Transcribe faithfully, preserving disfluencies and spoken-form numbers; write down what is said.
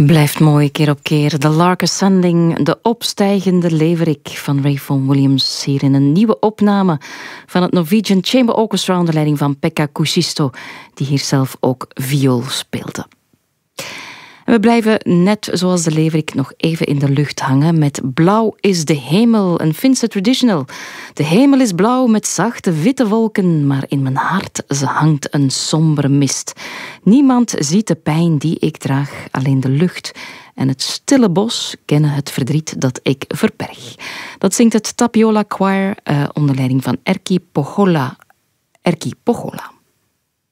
Blijft mooi, keer op keer. The Lark Ascending, de opstijgende leverik van Ray Vaughan Williams. Hier in een nieuwe opname van het Norwegian Chamber Orchestra onder leiding van Pekka Kuusisto, die hier zelf ook viool speelde. En we blijven net zoals de leverik nog even in de lucht hangen met Blauw is de hemel, een Finse traditional. De hemel is blauw met zachte witte wolken, maar in mijn hart ze hangt een sombere mist. Niemand ziet de pijn die ik draag, alleen de lucht en het stille bos kennen het verdriet dat ik verberg. Dat zingt het Tapiola Choir uh, onder leiding van Erkki Pohjola. Erkki Pohjola.